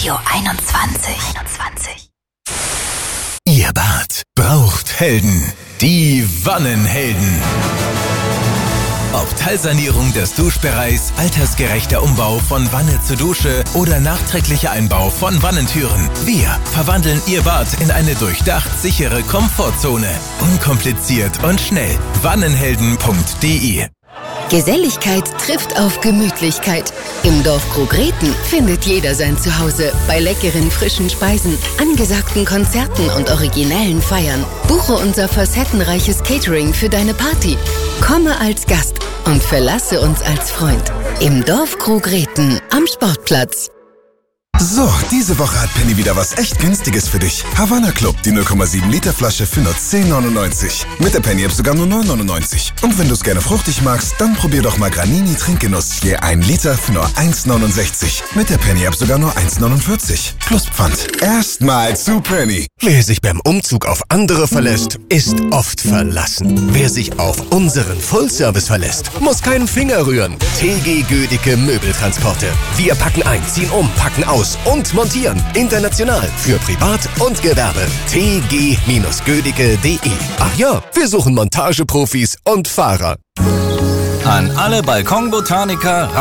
Radio 21. Ihr Bad braucht Helden. Die Wannenhelden. Ob Teilsanierung des Duschbereichs, altersgerechter Umbau von Wanne zu Dusche oder nachträglicher Einbau von Wannentüren. Wir verwandeln Ihr Bad in eine durchdacht sichere Komfortzone. Unkompliziert und schnell. Wannenhelden.de. Geselligkeit trifft auf Gemütlichkeit. Im Dorf Krogrethen findet jeder sein Zuhause. Bei leckeren, frischen Speisen, angesagten Konzerten und originellen Feiern. Buche unser facettenreiches Catering für deine Party. Komme als Gast und verlasse uns als Freund. Im Dorf Krogrethen am Sportplatz. So, diese Woche hat Penny wieder was echt Günstiges für dich. Havana Club, die 0,7 Liter Flasche für nur 10,99. Mit der Penny App sogar nur 9,99. Und wenn du es gerne fruchtig magst, dann probier doch mal Granini Trinkgenuss. Je 1 Liter für nur 1,69. Mit der Penny App sogar nur 1,49. Plus Pfand. Erstmal zu Penny. Wer sich beim Umzug auf andere verlässt, ist oft verlassen. Wer sich auf unseren Full-Service verlässt, muss keinen Finger rühren. TG Gödicke Möbeltransporte. Wir packen ein, ziehen um, packen aus und montieren. International für Privat und Gewerbe. tg-gödicke.de. Ach ja, wir suchen Montageprofis und Fahrer. An alle Balkonbotaniker